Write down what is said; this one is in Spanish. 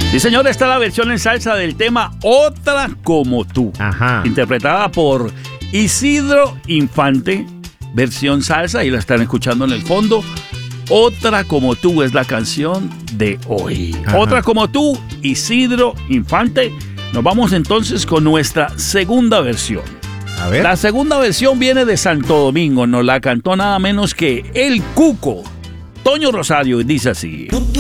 Sí, señor, está la versión en salsa del tema Otra como tú. Ajá. Interpretada por Isidro Infante, versión salsa, y la están escuchando en el fondo. Otra como tú es la canción de hoy. Ajá. Otra como tú, Isidro Infante. Nos vamos entonces con nuestra segunda versión. A ver. La segunda versión viene de Santo Domingo. Nos la cantó nada menos que El Cuco, Toño Rosario, y dice así.